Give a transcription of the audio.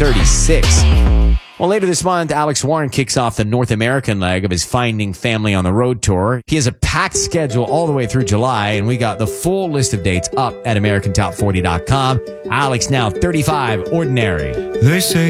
36. Well, later this month, Alex Warren kicks off the North American leg of his Finding Family on the Road tour. He has a packed schedule all the way through July, and we got the full list of dates up at AmericanTop40.com. Alex now 35, Ordinary. They say